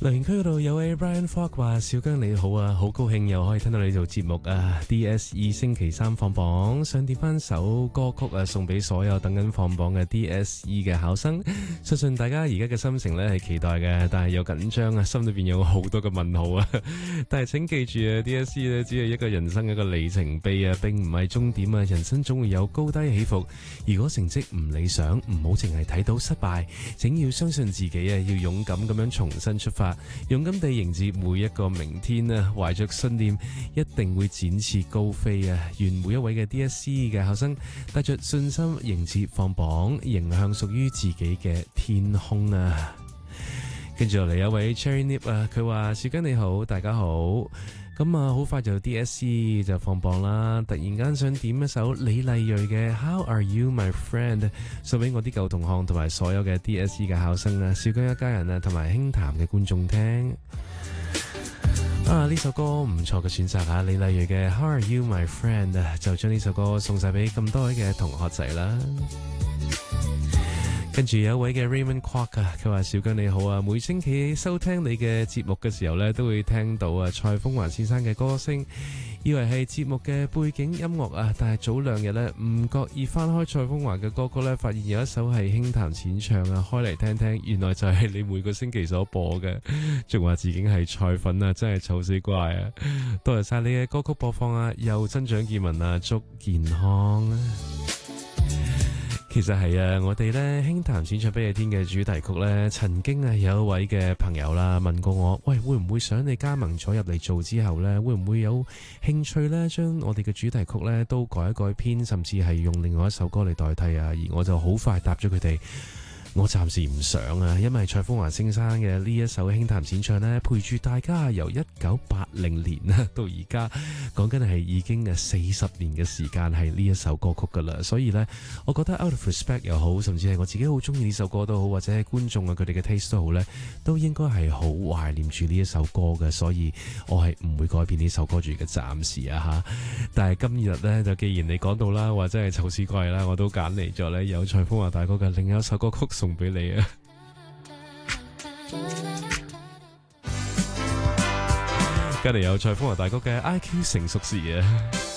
留言區嗰度有位 Brian Fogg 話：小姜你好啊，好高興又可以聽到你做節目啊 ！DSE 星期三放榜，想點翻首歌曲啊，送俾所有等緊放榜嘅 DSE 嘅考生。相信大家而家嘅心情呢係期待嘅，但係又緊張啊，心裏邊有好多嘅問號啊！但係請記住啊，DSE 呢只係一個人生嘅一個里程碑啊，並唔係終點啊！人生總會有高低起伏，如果成績唔理想，唔好淨係睇到失敗，請要相信自己啊，要勇敢咁樣重新出發。勇敢地迎接每一個明天啊！懷着信念，一定會展翅高飛啊！願每一位嘅 DSE 嘅考生帶着信心迎接放榜，迎向屬於自己嘅天空啊！跟住落嚟有位 Cherry Nip 啊，佢話：小姜你好，大家好。咁啊，好快就 DSE 就放榜啦！突然間想點一首李麗蕊嘅 How Are You My Friend 送俾我啲舊同學同埋所有嘅 DSE 嘅考生啊，小姜一家人啊，同埋輕談嘅觀眾聽。啊，呢首歌唔錯嘅選擇啊！李麗蕊嘅 How Are You My Friend 啊，就將呢首歌送晒俾咁多位嘅同學仔啦。跟住有一位嘅 Raymond Kwok 啊，佢話：小姜你好啊，每星期收聽你嘅節目嘅時候呢，都會聽到啊蔡楓華先生嘅歌聲，以為係節目嘅背景音樂啊，但係早兩日呢，唔覺意翻開蔡楓華嘅歌曲呢，發現有一首係輕談淺唱啊，開嚟聽聽，原來就係你每個星期所播嘅，仲話自己係蔡粉啊，真係醜死怪啊！多謝晒你嘅歌曲播放啊，又增長見聞啊，祝健康啊！其實係啊，我哋呢輕談淺唱不夜天嘅主題曲呢，曾經啊有一位嘅朋友啦問過我，喂，會唔會想你加盟咗入嚟做之後呢，會唔會有興趣呢？將我哋嘅主題曲呢都改一改編，甚至係用另外一首歌嚟代替啊？而我就好快答咗佢哋。我暫時唔想啊，因為蔡楓華先生嘅呢一首輕談淺唱呢，陪住大家由1980年到而家，講緊係已經40年嘅時間係呢一首歌曲噶啦，所以呢，我覺得 out of respect 又好，甚至係我自己好中意呢首歌都好，或者係觀眾啊佢哋嘅 taste 都好呢，都應該係好懷念住呢一首歌嘅，所以我係唔會改變呢首歌住嘅，暫時啊吓。但係今日呢，就既然你講到啦，或者係醜屎怪啦，我都揀嚟咗呢有蔡楓華大哥嘅另一首歌曲送俾你啊！隔籬有蔡楓華大哥嘅 IQ 成熟時啊！